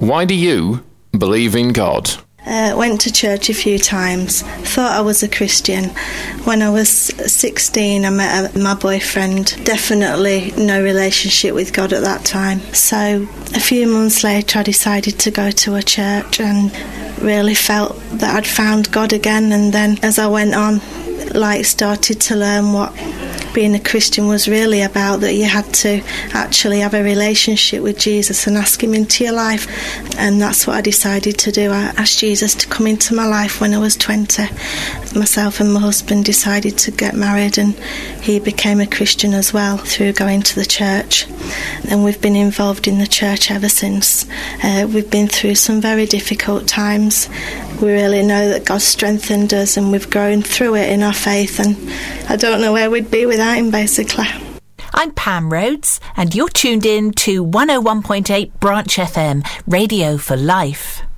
Why do you believe in God? Went to church a few times, thought I was a Christian. When I was 16, I met my boyfriend. Definitely no relationship with God at that time. So a few months later, I decided to go to a church and really felt that I'd found God again. And then as I went on, started to learn what being a Christian was really about, that you had to actually have a relationship with Jesus and ask him into your life. And that's what I decided to do. I asked Jesus to come into my life when I was 20. Myself and my husband decided to get married, and he became a Christian as well through going to the church. And we've been involved in the church ever since. We've been through some very difficult times. We really know that God strengthened us, and we've grown through it in our faith, and I don't know where we'd be without him, basically. I'm Pam Rhodes, and you're tuned in to 101.8 Branch FM, Radio for Life.